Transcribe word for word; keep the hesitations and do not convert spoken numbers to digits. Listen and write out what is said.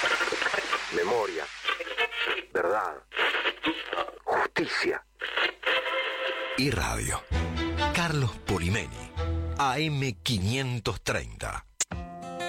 Memoria, verdad, justicia y radio. Carlos Polimeni, A M quinientos treinta.